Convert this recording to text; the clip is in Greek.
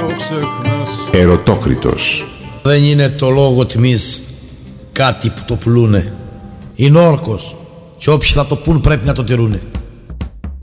Ερωτόκριτος. Δεν είναι το λόγο τιμής κάτι που το πουλούνε. Είναι όρκος και όποιοι θα το πουν πρέπει να το τηρούνε.